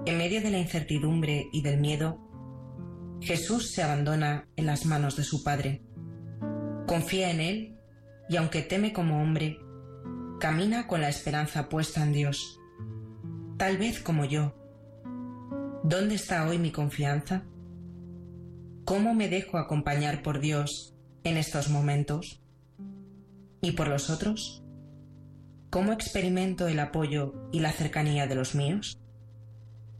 En medio de la incertidumbre y del miedo, Jesús se abandona en las manos de su Padre. Confía en Él y, aunque teme como hombre, camina con la esperanza puesta en Dios. Tal vez como yo. ¿Dónde está hoy mi confianza? ¿Cómo me dejo acompañar por Dios en estos momentos? ¿Y por los otros? ¿Cómo experimento el apoyo y la cercanía de los míos?